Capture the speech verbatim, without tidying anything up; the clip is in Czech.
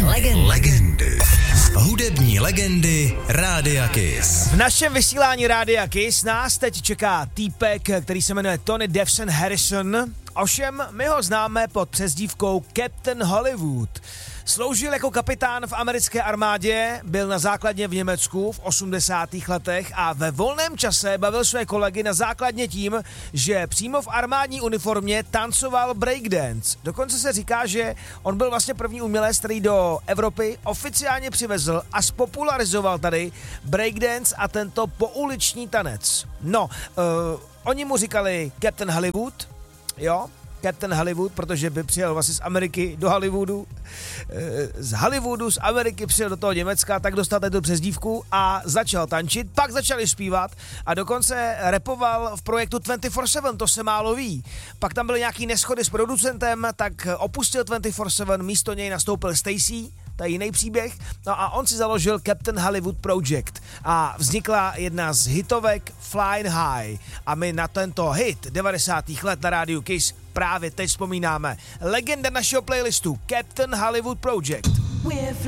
Legendy. Legendy. Hudební legendy Rádia Kiss. V našem vysílání Rádia Kiss nás teď čeká týpek, který se jmenuje Tony Devson Harrison. Ovšem, my ho známe pod přezdívkou Captain Hollywood. Sloužil jako kapitán v americké armádě, byl na základně v Německu v osmdesátých letech a ve volném čase bavil své kolegy na základně tím, že přímo v armádní uniformě tancoval breakdance. Dokonce se říká, že on byl vlastně první umělec, který do Evropy oficiálně přivezl a spopularizoval tady breakdance a tento pouliční tanec. No, uh, oni mu říkali Captain Hollywood, jo, Captain Hollywood, protože by přijel vlastně z Ameriky do Hollywoodu, z Hollywoodu, z Ameriky přijel do toho Německa, tak dostal tu přezdívku a začal tančit, pak začali zpívat a dokonce rapoval v projektu dvacet čtyři sedm, to se málo ví. Pak tam byly nějaký neschody s producentem, tak opustil dvacet čtyři sedm, místo něj nastoupil Stacy, to je jiný příběh, no a on si založil Captain Hollywood Project a vznikla jedna z hitovek Flying High a my na tento hit devadesátých let na rádiu Kiss právě teď vzpomínáme. Legenda našeho playlistu Captain Hollywood Project.